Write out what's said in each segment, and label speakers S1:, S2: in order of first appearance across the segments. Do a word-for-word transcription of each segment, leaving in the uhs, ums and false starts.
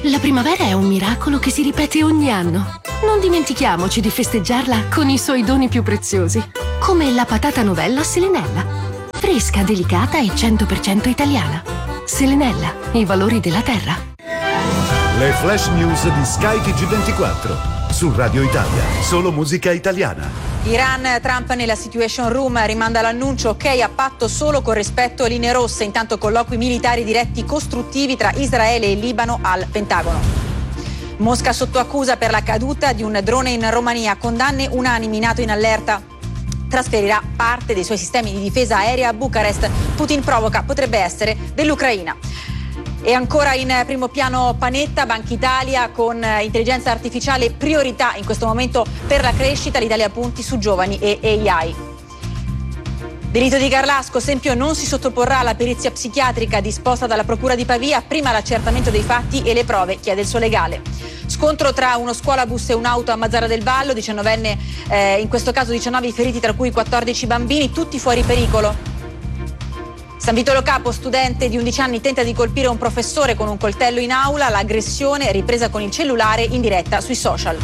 S1: La primavera è un miracolo che si ripete ogni anno. Non dimentichiamoci di festeggiarla con i suoi doni più preziosi, come la patata novella Selenella. Fresca, delicata e cento per cento italiana. Selenella, i valori della terra.
S2: Le flash news di Sky T G ventiquattro. Su Radio Italia, solo musica italiana.
S3: Iran, Trump nella Situation Room rimanda l'annuncio ok a patto solo con rispetto a linee rosse, intanto colloqui militari diretti costruttivi tra Israele e Libano al Pentagono. Mosca sotto accusa per la caduta di un drone in Romania, condanne unanimi, NATO in allerta. Trasferirà parte dei suoi sistemi di difesa aerea a Bucarest. Putin provoca, potrebbe essere dell'Ucraina. E ancora in primo piano Panetta, Banca Italia con intelligenza artificiale priorità in questo momento per la crescita, l'Italia punti su giovani e A I. Delitto di Garlasco, Sempio non si sottoporrà alla perizia psichiatrica disposta dalla Procura di Pavia, prima l'accertamento dei fatti e le prove, chiede il suo legale. Scontro tra uno scuolabus e un'auto a Mazzara del Vallo, diciannovenne, eh, in questo caso diciannove feriti, tra cui quattordici bambini, tutti fuori pericolo. San Vitolo Capo, studente di undici anni, tenta di colpire un professore con un coltello in aula, l'aggressione ripresa con il cellulare in diretta sui social.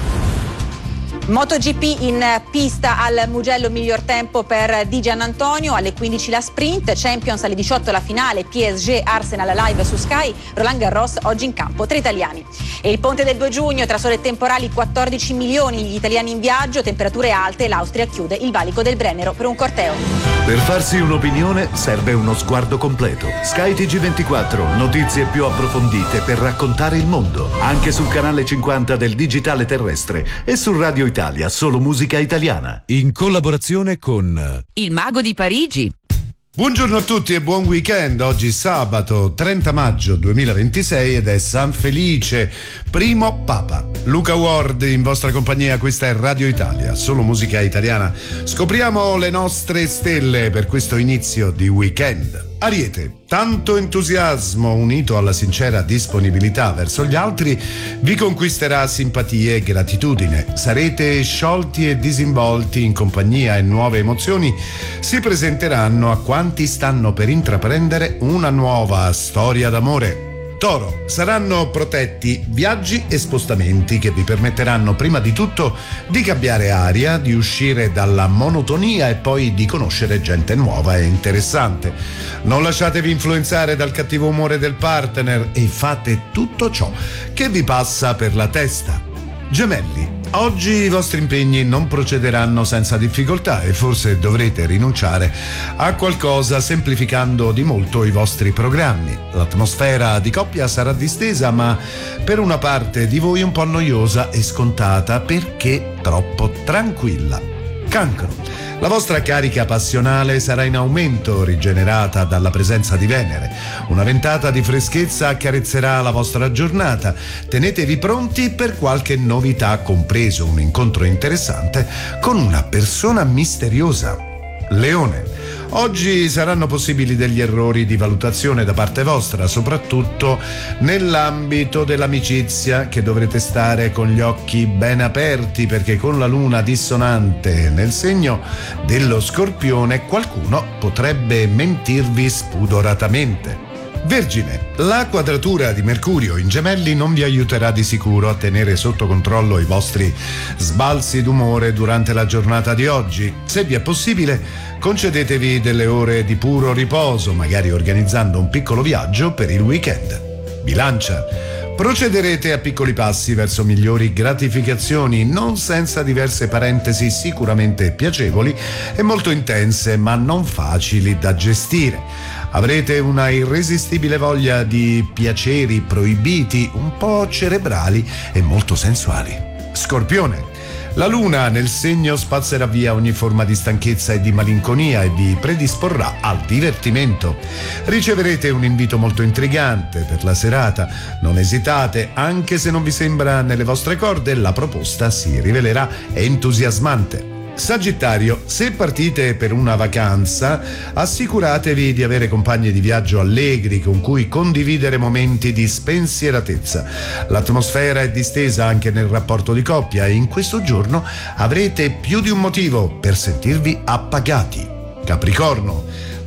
S3: MotoGP in pista al Mugello, miglior tempo per Di Giannantonio, alle quindici la sprint, Champions alle diciotto la finale, P S G Arsenal live su Sky, Roland Garros oggi in campo, tre italiani. E il ponte del due giugno, tra sole e temporali, quattordici milioni gli italiani in viaggio, temperature alte, l'Austria chiude il valico del Brennero per un corteo.
S2: Per farsi un'opinione serve uno sguardo completo. Sky T G ventiquattro, notizie più approfondite per raccontare il mondo, anche sul canale cinquanta del digitale terrestre e su Radio Italia. Italia, solo musica italiana. In collaborazione con
S4: Il Mago di Parigi.
S5: Buongiorno a tutti e buon weekend. Oggi sabato trenta maggio duemilaventisei ed è San Felice, primo Papa. Luca Ward in vostra compagnia, questa è Radio Italia, solo musica italiana. Scopriamo le nostre stelle per questo inizio di weekend. Ariete, tanto entusiasmo unito alla sincera disponibilità verso gli altri vi conquisterà simpatie e gratitudine. Sarete sciolti e disinvolti in compagnia e nuove emozioni si presenteranno a quanti stanno per intraprendere una nuova storia d'amore. Toro, saranno protetti viaggi e spostamenti che vi permetteranno prima di tutto di cambiare aria, di uscire dalla monotonia e poi di conoscere gente nuova e interessante. Non lasciatevi influenzare dal cattivo umore del partner e fate tutto ciò che vi passa per la testa. Gemelli, oggi i vostri impegni non procederanno senza difficoltà e forse dovrete rinunciare a qualcosa semplificando di molto i vostri programmi. L'atmosfera di coppia sarà distesa ma per una parte di voi un po' noiosa e scontata perché troppo tranquilla. Cancro. La vostra carica passionale sarà in aumento, rigenerata dalla presenza di Venere. Una ventata di freschezza accarezzerà la vostra giornata. Tenetevi pronti per qualche novità, compreso un incontro interessante con una persona misteriosa. Leone. Oggi saranno possibili degli errori di valutazione da parte vostra, soprattutto nell'ambito dell'amicizia, che dovrete stare con gli occhi ben aperti perché con la luna dissonante nel segno dello Scorpione qualcuno potrebbe mentirvi spudoratamente. Vergine, la quadratura di Mercurio in Gemelli non vi aiuterà di sicuro a tenere sotto controllo i vostri sbalzi d'umore durante la giornata di oggi. Se vi è possibile, concedetevi delle ore di puro riposo, magari organizzando un piccolo viaggio per il weekend. Bilancia, procederete a piccoli passi verso migliori gratificazioni, non senza diverse parentesi sicuramente piacevoli e molto intense, ma non facili da gestire. Avrete una irresistibile voglia di piaceri proibiti, un po' cerebrali e molto sensuali. Scorpione, la luna nel segno spazzerà via ogni forma di stanchezza e di malinconia e vi predisporrà al divertimento. Riceverete un invito molto intrigante per la serata. Non esitate, anche se non vi sembra nelle vostre corde, la proposta si rivelerà entusiasmante. Sagittario, se partite per una vacanza, assicuratevi di avere compagni di viaggio allegri con cui condividere momenti di spensieratezza. L'atmosfera è distesa anche nel rapporto di coppia e in questo giorno avrete più di un motivo per sentirvi appagati. Capricorno,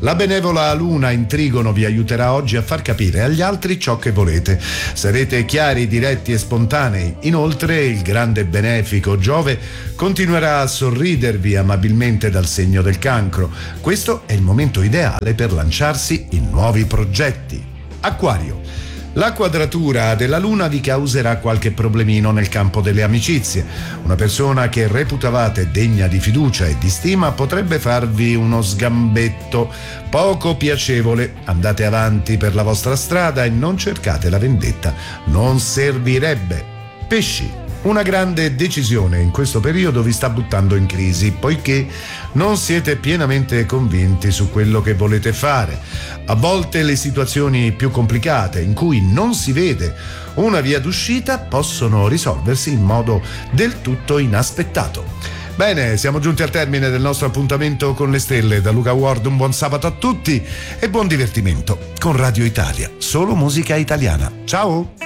S5: La benevola luna in trigono vi aiuterà oggi a far capire agli altri ciò che volete. Sarete chiari, diretti e spontanei. Inoltre il grande benefico Giove continuerà a sorridervi amabilmente dal segno del Cancro. Questo è il momento ideale per lanciarsi in nuovi progetti. Acquario. La quadratura della Luna vi causerà qualche problemino nel campo delle amicizie. Una persona che reputavate degna di fiducia e di stima potrebbe farvi uno sgambetto poco piacevole. Andate avanti per la vostra strada e non cercate la vendetta, non servirebbe. Pesci. Una grande decisione in questo periodo vi sta buttando in crisi, poiché non siete pienamente convinti su quello che volete fare. A volte le situazioni più complicate, in cui non si vede una via d'uscita, possono risolversi in modo del tutto inaspettato. Bene, siamo giunti al termine del nostro appuntamento con le stelle. Da Luca Ward un buon sabato a tutti e buon divertimento con Radio Italia, solo musica italiana. Ciao!